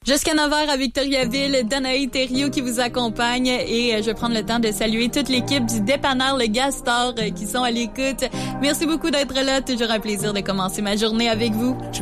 Jusqu'à 9h à Victoriaville, Danaï Thériault qui vous accompagne et je vais prendre le temps de saluer toute l'équipe du dépanneur Le Gastor qui sont à l'écoute. Merci beaucoup d'être là, toujours un plaisir de commencer ma journée avec vous.